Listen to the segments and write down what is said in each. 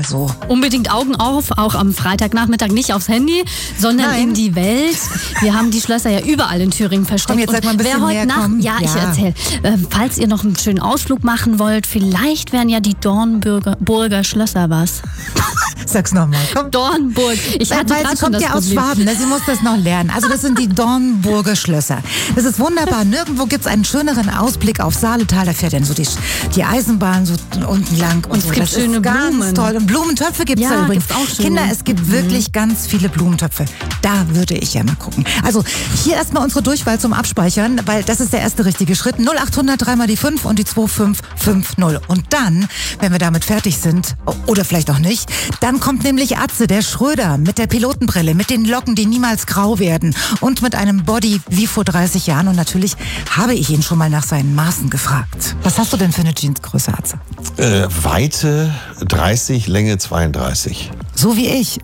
so. Unbedingt Augen auf, auch am Freitagnachmittag nicht aufs Handy, sondern in die Welt. Wir haben die Schlösser ja überall in Thüringen versteckt. Komm, jetzt sag mal ein bisschen wer heute näher Nacht, kommen. ja, ich erzähle. Falls ihr noch einen schönen Ausflug machen wollt, vielleicht wären ja die Dornburger Schlösser was. Sag's nochmal, komm. Dornburg. Ich hatte Weil gerade sie schon kommt das ja aus Problem. Schwaben, ne? Sie muss das noch lernen. Also das sind die Dornburger Schlösser. Das ist wunderbar. Nirgendwo gibt's einen schöneren Ausblick auf Saaletal. Da fährt dann so die Eisenbahn so unten lang. Und es so. gibt Das schöne ist ganz Blumen. toll. Und Blumentöpfe gibt's Ja, da übrigens. gibt's auch schöne. Kinder, es gibt wirklich ganz viele Blumentöpfe. Da würde ich ja mal gucken. Also hier erstmal unsere Durchwahl zum Abspeichern, weil das ist der erste richtige Schritt. 0800 3 mal die 5 und die 2550. Und dann, wenn wir damit fertig sind, oder vielleicht auch nicht, dann kommt nämlich Atze, der Schröder, mit der Pilotenbrille, mit den Locken, die niemals grau werden und mit einem Body wie vor 30 Jahren. Und natürlich habe ich ihn schon mal nach seinen Maßen gefragt. Was hast du denn für eine Jeansgröße, Atze? Weite 30, Länge 32. So wie ich.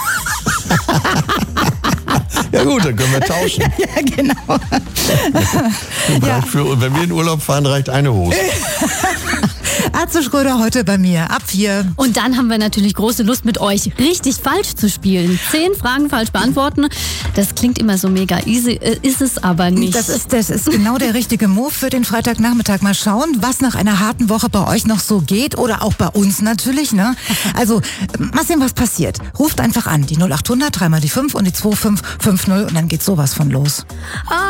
Ja gut, dann können wir tauschen. Ja, genau. Und wenn wir in Urlaub fahren, reicht eine Hose. Atze Schröder heute bei mir ab 4. Und dann haben wir natürlich große Lust, mit euch richtig falsch zu spielen. 10 Fragen falsch beantworten. Das klingt immer so mega easy, ist es aber nicht. Das ist genau der richtige Move für den Freitagnachmittag. Mal schauen, was nach einer harten Woche bei euch noch so geht oder auch bei uns natürlich. Ne? Also mal sehen, was passiert. Ruft einfach an, die 0800 3 mal die 5 und die 2550 und dann geht sowas von los.